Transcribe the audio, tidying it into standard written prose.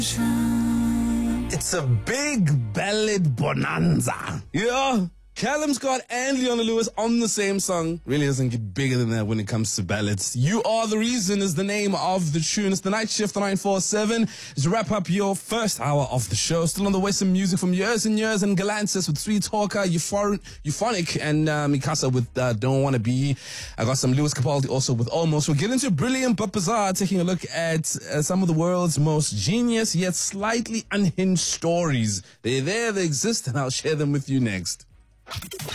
It's a big ballad bonanza. Yeah. Callum Scott and Leona Lewis on the same song. Really doesn't get bigger than that when it comes to ballads. You Are the Reason is the name of the tune. It's the Night Shift on 947. To wrap up your first hour of the show. Still on the way, some music from Years and Years and Galantis with Sweet Talker, Euphonic, and Mikasa with Don't Wanna Be. I got some Lewis Capaldi also with Almost. We'll get into Brilliant but Bizarre, taking a look at some of the world's most genius yet slightly unhinged stories. They're there, they exist, and I'll share them with you next.